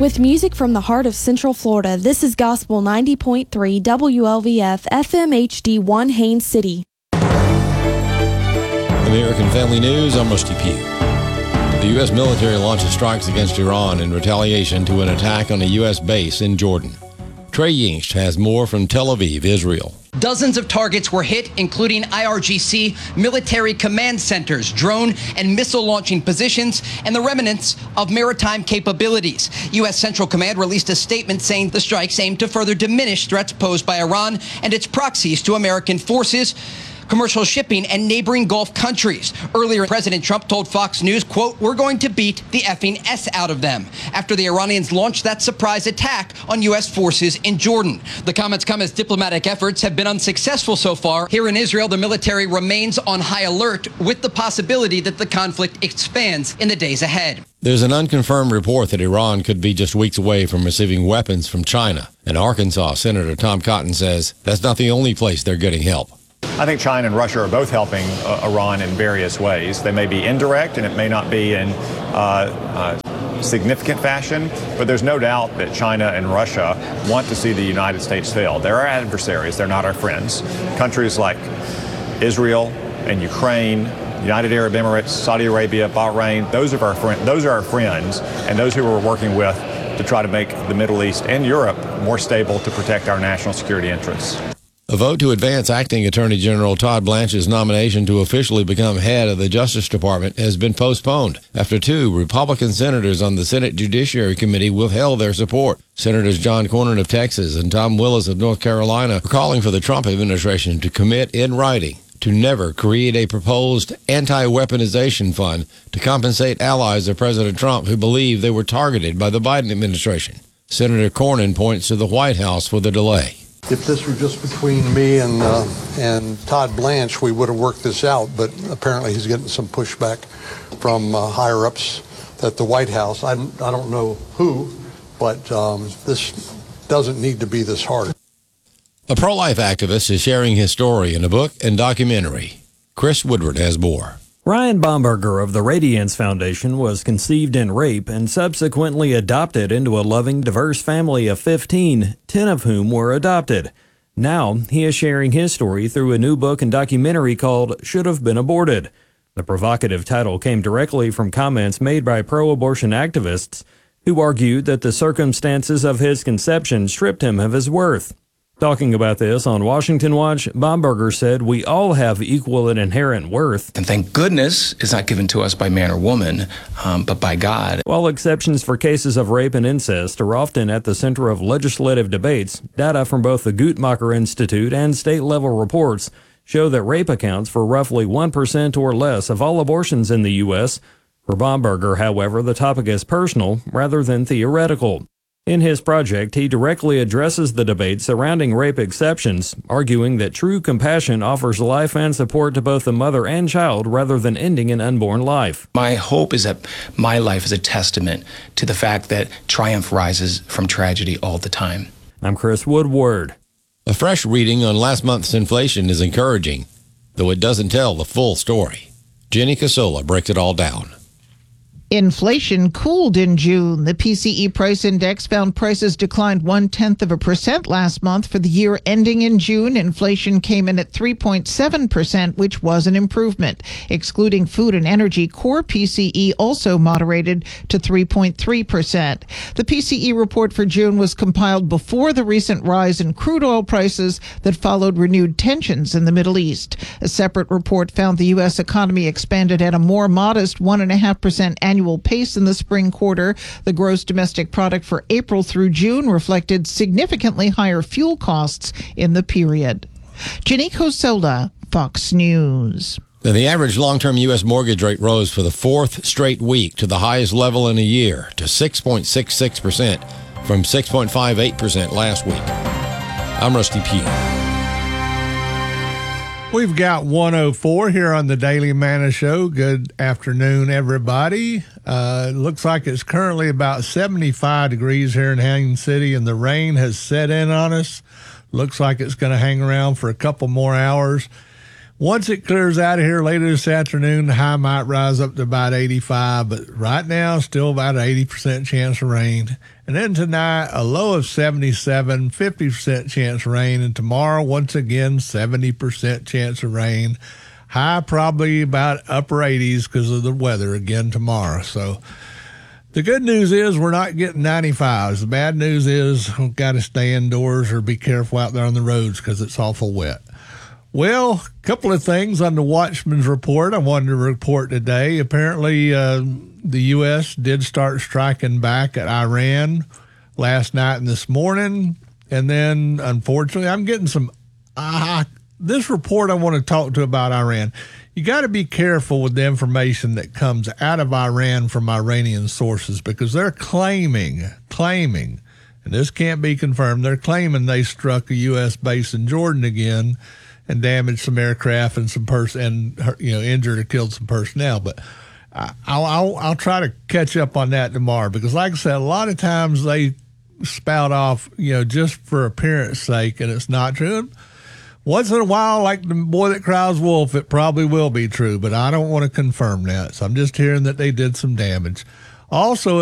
With music from the heart of Central Florida, this is Gospel 90.3 WLVF FM HD1 Haines City. American Family News, I'm Rusty Pugh. The U.S. military launches strikes against Iran in retaliation to an attack on a U.S. base in Jordan. Trey Yingst has more from Tel Aviv, Israel. Dozens of targets were hit, including IRGC, military command centers, drone and missile launching positions, and the remnants of maritime capabilities. U.S. Central Command released a statement saying the strikes aim to further diminish threats posed by Iran and its proxies to American forces, commercial shipping, and neighboring Gulf countries. Earlier, President Trump told Fox News, quote, "We're going to beat the effing S out of them," after the Iranians launched that surprise attack on U.S. forces in Jordan. The comments come as diplomatic efforts have been unsuccessful so far. Here in Israel, the military remains on high alert with the possibility that the conflict expands in the days ahead. There's an unconfirmed report that Iran could be just weeks away from receiving weapons from China. In Arkansas, Senator Tom Cotton says that's not the only place they're getting help. I think China and Russia are both helping Iran in various ways. They may be indirect, and it may not be in significant fashion, but there's no doubt that China and Russia want to see the United States fail. They're our adversaries. They're not our friends. Countries like Israel and Ukraine, United Arab Emirates, Saudi Arabia, Bahrain, those are our friends, and those who we're working with to try to make the Middle East and Europe more stable to protect our national security interests. A vote to advance Acting Attorney General Todd Blanche's nomination to officially become head of the Justice Department has been postponed after two Republican senators on the Senate Judiciary Committee withheld their support. Senators John Cornyn of Texas and Tom Willis of North Carolina are calling for the Trump administration to commit in writing to never create a proposed anti-weaponization fund to compensate allies of President Trump who believe they were targeted by the Biden administration. Senator Cornyn points to the White House for the delay. If this were just between me and Todd Blanche, we would have worked this out, but apparently he's getting some pushback from higher-ups at the White House. I don't know who, but this doesn't need to be this hard. A pro-life activist is sharing his story in a book and documentary. Chris Woodward has more. Ryan Bomberger of the Radiance Foundation was conceived in rape and subsequently adopted into a loving, diverse family of 15, 10 of whom were adopted. Now, he is sharing his story through a new book and documentary called Should Have Been Aborted. The provocative title came directly from comments made by pro-abortion activists who argued that the circumstances of his conception stripped him of his worth. Talking about this on Washington Watch, Bomberger said, "We all have equal and inherent worth. And thank goodness it's not given to us by man or woman, but by God." While exceptions for cases of rape and incest are often at the center of legislative debates, data from both the Guttmacher Institute and state-level reports show that rape accounts for roughly 1% or less of all abortions in the U.S. For Bomberger, however, the topic is personal rather than theoretical. In his project, he directly addresses the debate surrounding rape exceptions, arguing that true compassion offers life and support to both the mother and child rather than ending an unborn life. My hope is that my life is a testament to the fact that triumph rises from tragedy all the time. I'm Chris Woodward. A fresh reading on last month's inflation is encouraging, though it doesn't tell the full story. Jenny Casola breaks it all down. Inflation cooled in June. The PCE price index found prices declined 0.1% last month. For the year ending in June, inflation came in at 3.7%, which was an improvement. Excluding food and energy, core PCE also moderated to 3.3%. The PCE report for June was compiled before the recent rise in crude oil prices that followed renewed tensions in the Middle East. A separate report found the U.S. economy expanded at a more modest 1.5% annual pace in the spring quarter. The gross domestic product for April through June reflected significantly higher fuel costs in the period. Jenny Cosola, Fox News. The average long-term U.S. mortgage rate rose for the fourth straight week to the highest level in a year, to 6.66% from 6.58% last week. I'm Rusty Pugh. We've got 104 here on the Daily Manna Show. Good afternoon, everybody. Looks like it's currently about 75 degrees here in Haines City, and the rain has set in on us. Looks like it's going to hang around for a couple more hours. Once it clears out of here later this afternoon, the high might rise up to about 85, but right now, still about an 80% chance of rain. And then tonight, a low of 77, 50% chance of rain. And tomorrow, once again, 70% chance of rain. High probably about upper 80s because of the weather again tomorrow. So the good news is we're not getting 95s. The bad news is we've got to stay indoors or be careful out there on the roads because it's awful wet. Well, a couple of things on the Watchman's Report I wanted to report today. Apparently, the U.S. did start striking back at Iran last night and this morning. And then, unfortunately, I'm getting some this report I want to talk to about Iran. You got to be careful with the information that comes out of Iran from Iranian sources because they're claiming, and this can't be confirmed, they're claiming they struck a U.S. base in Jordan again and damaged some aircraft and some injured or killed some personnel. But I'll try to catch up on that tomorrow because, like I said, a lot of times they spout off, just for appearance sake, and it's not true. Once in a while, like the boy that cries wolf, it probably will be true, but I don't want to confirm that. So I'm just hearing that they did some damage. Also,